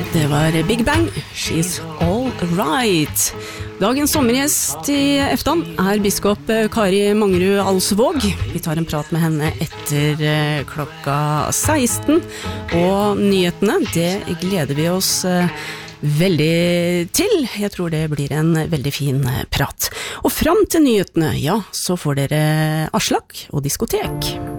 Det var Big Bang, She's All Right. Dagens sommergjest i Eftan biskop Kari Mangerud Alsvåg. Vi tar en prat med henne etter klokka 16. Og nyhetene, det gleder vi oss veldig til. Jeg tror det blir en veldig fin prat. Og fram til nyhetene, ja, så får dere Aslak og diskotek.